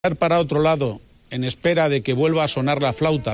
Para otro lado, en espera de que vuelva a sonar la flauta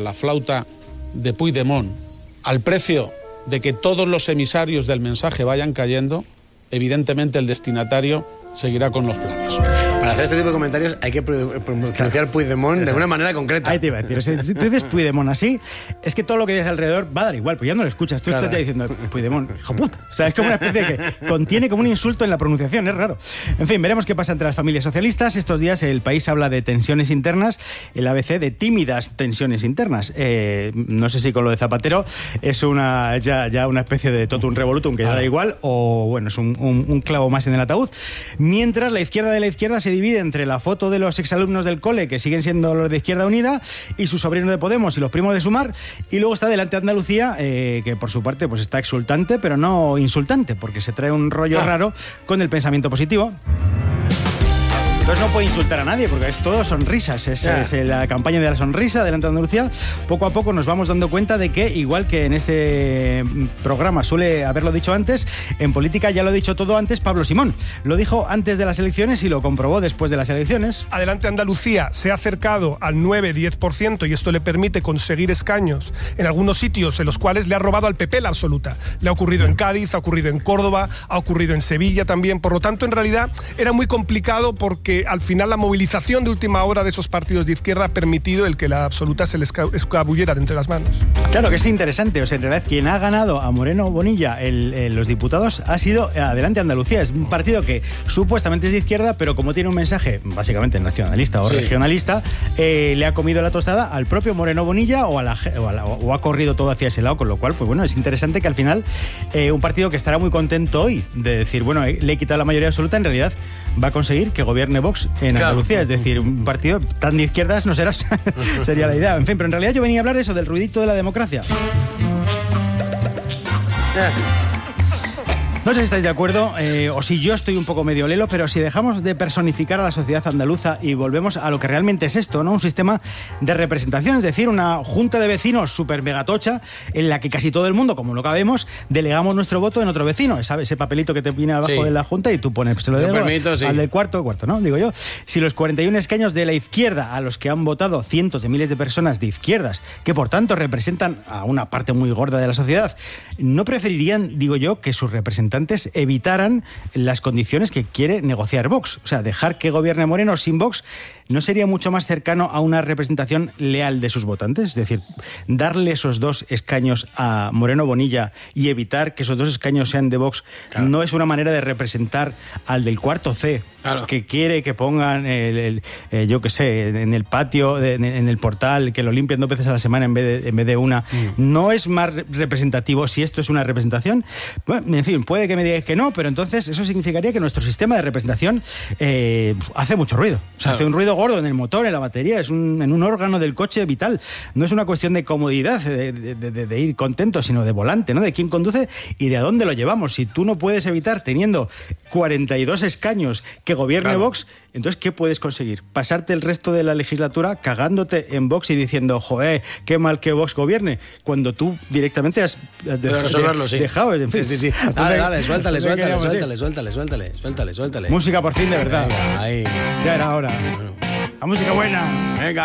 de Puigdemont, al precio de que todos los emisarios del mensaje vayan cayendo, evidentemente el destinatario seguirá con los planes. Para hacer este tipo de comentarios hay que pronunciar Puigdemont de una manera concreta. Ahí te iba a decir, si tú dices Puigdemont así, es que todo lo que dices alrededor va a dar igual, pues ya no lo escuchas, tú estás ya diciendo Puigdemont, hijo puta. O sea, es como una especie que contiene como un insulto en la pronunciación, es raro. En fin, veremos qué pasa entre las familias socialistas. Estos días el país habla de tensiones internas, el ABC de tímidas tensiones internas. No sé si con lo de Zapatero es ya una especie de totum revolutum que ya da igual, o bueno, es un clavo más en el ataúd. Mientras la izquierda de la izquierda se divide entre la foto de los exalumnos del cole, que siguen siendo los de Izquierda Unida, y sus sobrinos de Podemos y los primos de Sumar, y luego está Delante Andalucía, que por su parte pues está exultante, pero no insultante, porque se trae un rollo raro con el pensamiento positivo. Entonces no puede insultar a nadie, porque es todo sonrisas. Es la campaña de la sonrisa Delante de Andalucía. Poco a poco nos vamos dando cuenta de que, igual que en este programa suele haberlo dicho antes, en política ya lo ha dicho todo antes Pablo Simón. Lo dijo antes de las elecciones y lo comprobó después de las elecciones. Adelante Andalucía se ha acercado al 9-10% y esto le permite conseguir escaños en algunos sitios en los cuales le ha robado al PP la absoluta. Le ha ocurrido en Cádiz, ha ocurrido en Córdoba, ha ocurrido en Sevilla también. Por lo tanto, en realidad era muy complicado porque al final la movilización de última hora de esos partidos de izquierda ha permitido el que la absoluta se les escabullera de entre las manos. Claro que es interesante, o sea, en realidad quien ha ganado a Moreno Bonilla los diputados ha sido Adelante Andalucía. Es un partido que supuestamente es de izquierda, pero como tiene un mensaje básicamente nacionalista o regionalista, le ha comido la tostada al propio Moreno Bonilla o ha corrido todo hacia ese lado, con lo cual, pues bueno, es interesante que al final un partido que estará muy contento hoy de decir, bueno, le he quitado la mayoría absoluta, en realidad va a conseguir que gobierne Vox en Andalucía. Es decir, un partido tan de izquierdas no serás, sería la idea. En fin, pero en realidad yo venía a hablar de eso, del ruidito de la democracia. No sé si estáis de acuerdo o si yo estoy un poco medio lelo, pero si dejamos de personificar a la sociedad andaluza y volvemos a lo que realmente es esto, ¿no? Un sistema de representación, es decir, una junta de vecinos súper megatocha en la que casi todo el mundo, como no cabemos, delegamos nuestro voto en otro vecino. ¿Sabes? Ese papelito que te viene abajo de la junta y tú pones, se lo debo al del cuarto, ¿no? Digo yo. Si los 41 escaños de la izquierda, a los que han votado cientos de miles de personas de izquierdas, que por tanto representan a una parte muy gorda de la sociedad, ¿no preferirían, digo yo, que sus representantes evitaran las condiciones que quiere negociar Vox? O sea, dejar que gobierne Moreno sin Vox, ¿no sería mucho más cercano a una representación leal de sus votantes? Es decir, darle esos 2 escaños a Moreno Bonilla y evitar que esos 2 escaños sean de Vox, ¿no es una manera de representar al del cuarto C, que quiere que pongan yo qué sé, en el patio, en el portal, que lo limpien 2 veces a la semana en vez de una? ¿No es más representativo si esto es una representación? Bueno, en fin, puede que me digáis que no, pero entonces eso significaría que nuestro sistema de representación hace mucho ruido. O sea, hace un ruido gordo en el motor, en la batería, en un órgano del coche vital. No es una cuestión de comodidad, de ir contento, sino de volante, ¿no? De quién conduce y de a dónde lo llevamos. Si tú no puedes evitar, teniendo 42 escaños, que gobierne Vox, entonces ¿qué puedes conseguir? Pasarte el resto de la legislatura cagándote en Vox y diciendo, joder, qué mal que Vox gobierne, cuando tú directamente has dejado. En fin. Sí. Dale, suéltale. Música por fin, de verdad. Venga, ahí. Ya era hora. La música buena. Venga.